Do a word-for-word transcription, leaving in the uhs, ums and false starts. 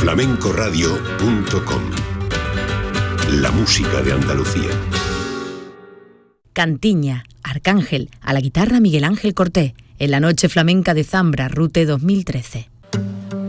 flamencoradio punto com. La música de Andalucía. Cantiña, Arcángel, a la guitarra Miguel Ángel Cortés, en la noche flamenca de Zambra, Rute dos mil trece.